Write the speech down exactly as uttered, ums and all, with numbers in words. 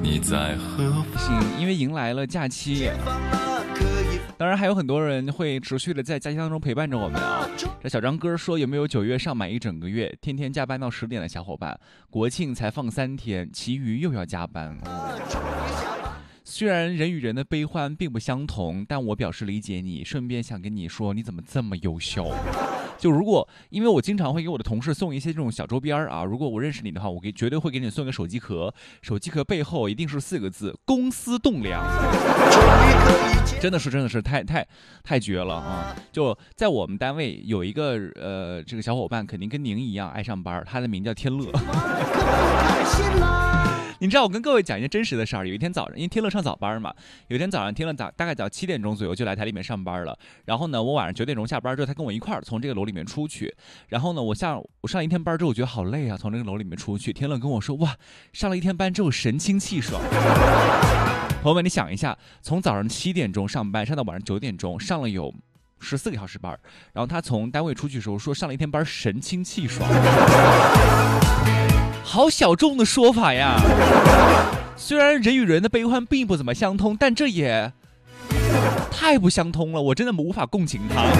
你在何方？ 因为迎来了假期，当然还有很多人会持续的在假期当中陪伴着我们啊。这小张哥说，有没有九月上满一整个月，天天加班到十点的小伙伴？国庆才放三天，其余又要加班。虽然人与人的悲欢并不相同，但我表示理解你，顺便想跟你说，你怎么这么优秀？就如果因为我经常会给我的同事送一些这种小周边啊，如果我认识你的话，我给绝对会给你送个手机壳，手机壳背后一定是四个字：公司栋梁。真的是真的是太太太绝了啊！就在我们单位有一个呃这个小伙伴，肯定跟您一样爱上班，他的名叫天乐。你知道我跟各位讲一件真实的事儿，有一天早上，因为天乐上早班嘛，有一天早上天乐早大概早七点钟左右就来台里面上班了。然后呢，我晚上九点钟下班之后，他跟我一块儿从这个楼里面出去。然后呢，我下我上一天班之后，我觉得好累啊，从这个楼里面出去。天乐跟我说，哇，上了一天班之后神清气爽。朋友们，你想一下，从早上七点钟上班上到晚上九点钟，上了有十四个小时班，然后他从单位出去的时候说上了一天班神清气爽。好小众的说法呀！虽然人与人的悲欢并不怎么相通，但这也太不相通了，我真的无法共情他。